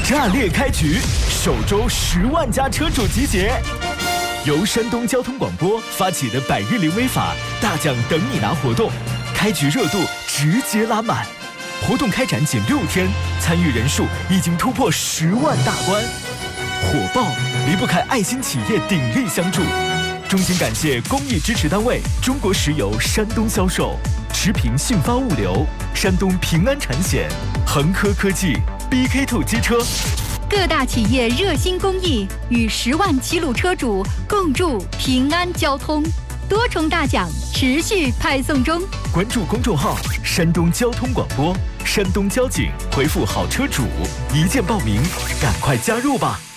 炸裂开局，首周10万家车主集结。由山东交通广播发起的百日零违法大奖等你拿活动，开局热度直接拉满。活动开展仅6天，参与人数已经突破10万大关，火爆离不开爱心企业鼎力相助。衷心感谢公益支持单位中国石油山东销售、驰平信发物流、山东平安产险、恒科科技、BK2 机车。 各大企业热心公益，与10万齐鲁车主共筑平安交通。多重大奖持续派送中。 关注公众号“山东交通广播”、“山东交警”，回复“好车主”，一键报名，赶快加入吧。